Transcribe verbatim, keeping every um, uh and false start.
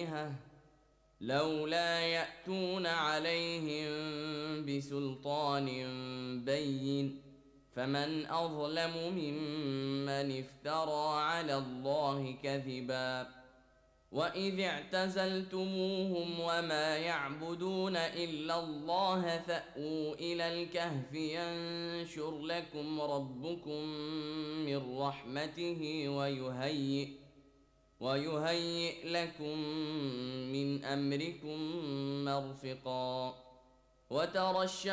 آلهة لولا يأتون عليهم بسلطان بين فمن أظلم ممن افترى على الله كذبا وإذ اعتزلتموهم وما يعبدون إلا الله فأووا إلى الكهف ينشر لكم ربكم من رحمته ويهيئ ويهيئ لكم من أمركم مرفقا وترى